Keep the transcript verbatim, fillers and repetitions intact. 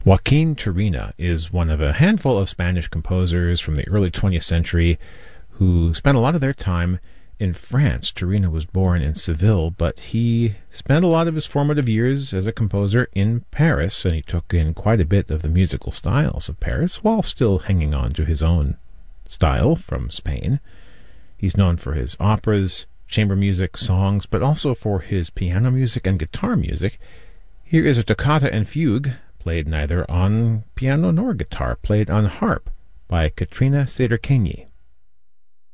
Joaquin Turina is one of a handful of Spanish composers from the early twentieth century who spent a lot of their time in France. Turina was born in Seville, but he spent a lot of his formative years as a composer in Paris, and he took in quite a bit of the musical styles of Paris while still hanging on to his own style from Spain. He's known for his operas, chamber music, songs, but also for his piano music and guitar music. Here is a toccata and fugue, played neither on piano nor guitar, played on harp by Katrina Sederkenyi.